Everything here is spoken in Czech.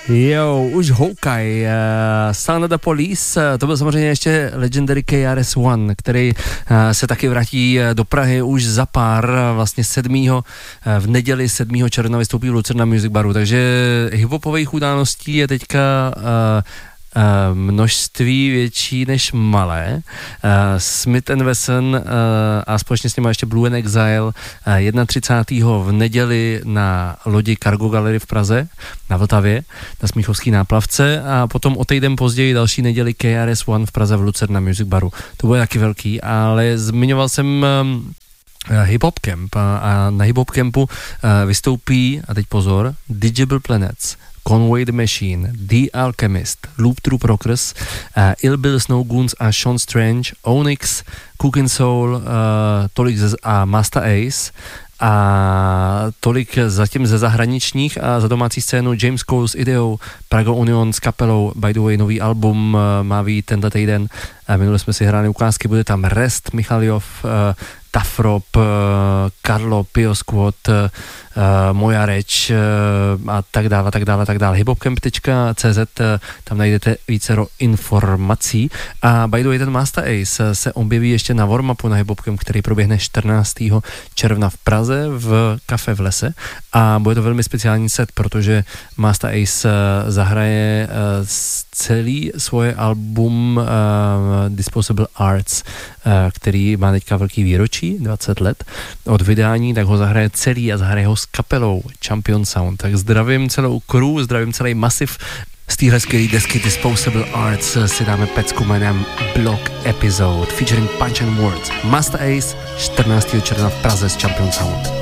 Jo, už Hawkeye, Sound of the Police, to byl samozřejmě ještě legendary KRS-One, který se taky vrátí do Prahy už za pár, vlastně v neděli 7. června vystoupí v Lucerna Music Baru, takže hiphopových událostí je teďka množství větší než malé. Smith & Wesson a společně s nimi ještě Blue and Exile 31. v neděli na lodi Cargo Gallery v Praze, na Vltavě, na Smíchovský náplavce a potom o týden později další neděli KRS-One v Praze v Lucerna Music Baru. To bude taky velký, ale zmiňoval jsem Hip Hop Camp a na Hip Hop Campu vystoupí, a teď pozor, Digital Planets, Conway the Machine, The Alchemist, Loop Troop Rockers, Ill Bill Snow Goons a Sean Strange, Onyx, Cookin' Soul, tolik a Master Ace a tolik zatím ze zahraničních a za domácí scénu James Cole s Ideou, Prago Union s kapelou, by the way nový album má vyjít tento týden, minule jsme si hráli ukázky, bude tam Rest, Michaljov, Tafrop, Karlo, Pio Squad, Moja Reč a tak dále. hiphopcamp.cz, tam najdete vícero informací. A by the way, ten Master Ace se objeví ještě na warm-upu na hiphopcamp, který proběhne 14. června v Praze v kafe v Lese. A bude to velmi speciální set, protože Master Ace zahraje celý svoje album Disposable Arts, který má teďka velký výročí, 20 let od vydání, tak ho zahraje celý a zahraje ho s kapelou Champion Sound. Tak zdravím celou crew, zdravím celý masiv. Z téhle skvělý desky Disposable Arts si dáme pecku jménem Block Episode featuring Punch and Words. Master Ace 14. června v Praze s Champion Sound.